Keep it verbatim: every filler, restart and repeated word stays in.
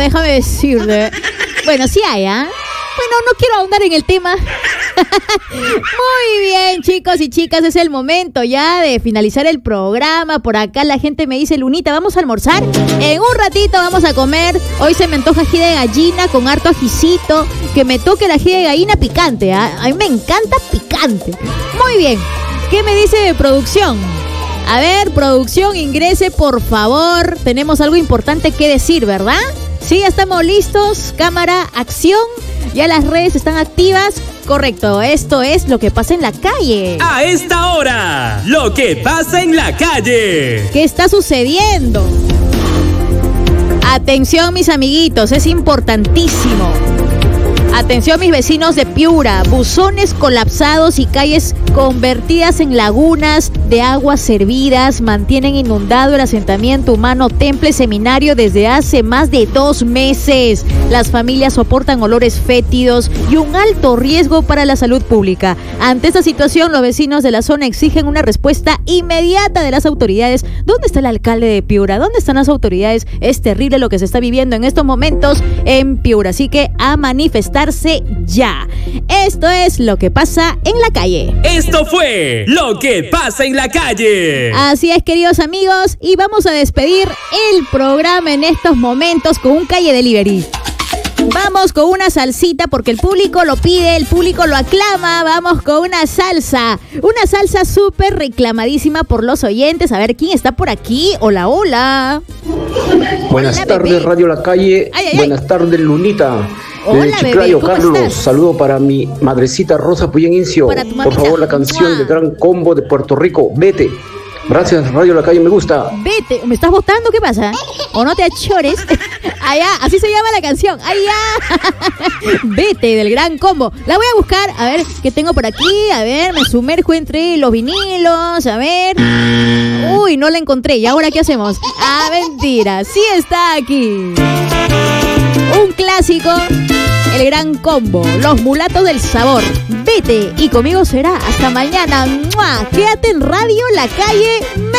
déjame decirte. Bueno, sí hay, ¿ah? ¿eh? Bueno, no quiero ahondar en el tema. Muy bien, chicos y chicas, es el momento ya de finalizar el programa. Por acá la gente me dice, Lunita, ¿vamos a almorzar? En un ratito vamos a comer. Hoy se me antoja ají de gallina con harto ajicito. Que me toque el ají de gallina picante, ¿eh? A mí me encanta picante. Muy bien, ¿qué me dice de producción? A ver, producción, ingrese por favor. Tenemos algo importante que decir, ¿verdad? Sí, ya estamos listos. Cámara, acción. Ya las redes están activas. Correcto, esto es lo que pasa en la calle. A esta hora, lo que pasa en la calle. ¿Qué está sucediendo? Atención, mis amiguitos, es importantísimo. Atención, mis vecinos de Piura, buzones colapsados y calles convertidas en lagunas de aguas servidas mantienen inundado el asentamiento humano Temple Seminario desde hace más de dos meses. Las familias soportan olores fétidos y un alto riesgo para la salud pública. Ante esta situación, los vecinos de la zona exigen una respuesta inmediata de las autoridades. ¿Dónde está el alcalde de Piura? ¿Dónde están las autoridades? Es terrible lo que se está viviendo en estos momentos en Piura, así que a manifestar ya. Esto es lo que pasa en la calle. Esto fue lo que pasa en la calle. Así es, queridos amigos, y vamos a despedir el programa en estos momentos con un Calle Delivery. Vamos con una salsita porque el público lo pide, el público lo aclama. Vamos con una salsa, una salsa súper reclamadísima por los oyentes. A ver, ¿quién está por aquí? Hola, hola. Buenas hola, tardes, bebé. Radio La Calle. Ay, ay, Buenas ay. tardes, Lunita. Hola, Desde Chiclayo, bebé, ¿cómo Carlos. estás? Saludo para mi madrecita Rosa Puyén Incio. Para tu Por mamita. favor, la canción ¡Mua! del Gran Combo de Puerto Rico. Vete. Gracias, Radio La Calle, me gusta. Vete, ¿me estás votando? ¿Qué pasa? ¿O no te achores? Allá, así se llama la canción. Allá. Vete, del Gran Combo. La voy a buscar, a ver, ¿qué tengo por aquí? A ver, me sumerjo entre los vinilos, a ver. Uy, no la encontré. ¿Y ahora qué hacemos? Ah, mentira, sí está aquí. Un clásico, el Gran Combo, los mulatos del sabor. Vete, y conmigo será hasta mañana. ¡Mua! Quédate en Radio La Calle.